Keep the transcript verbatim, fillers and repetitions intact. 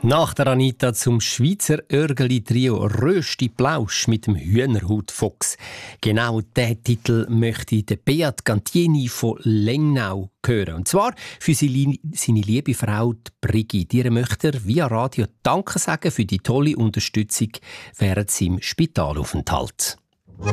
Nach der Anita zum Schweizer Örgeli-Trio «Rösti Plausch» mit dem Hühnerhutfuchs. Genau diesen Titel möchte der Beat Gantieni von Lengnau hören. Und zwar für seine liebe Frau Brigitte. Ihr möchte er via Radio Danke sagen für die tolle Unterstützung während seinem Spitalaufenthalt.